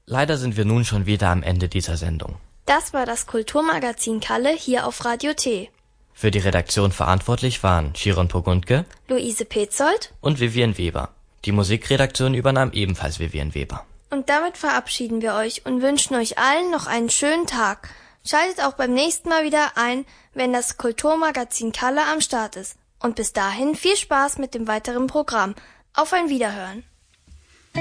Leider sind wir nun schon wieder am Ende dieser Sendung. Das war das Kulturmagazin Kalle hier auf Radio T. Für die Redaktion verantwortlich waren Chiron Pogundke, Luise Petzold und Vivian Weber. Die Musikredaktion übernahm ebenfalls Vivian Weber. Und damit verabschieden wir euch und wünschen euch allen noch einen schönen Tag. Schaltet auch beim nächsten Mal wieder ein, wenn das Kulturmagazin Kalle am Start ist. Und bis dahin viel Spaß mit dem weiteren Programm. Auf ein Wiederhören.